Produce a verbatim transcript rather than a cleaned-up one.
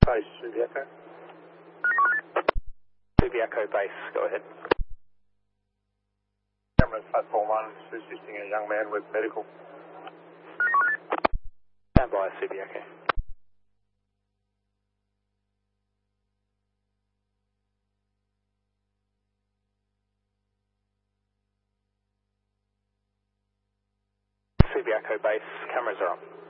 Base, Subiaco. Subiaco base, go ahead. Cameras platform one, assisting a young man with medical. Stand by, Subiaco. Subiaco base, cameras are on.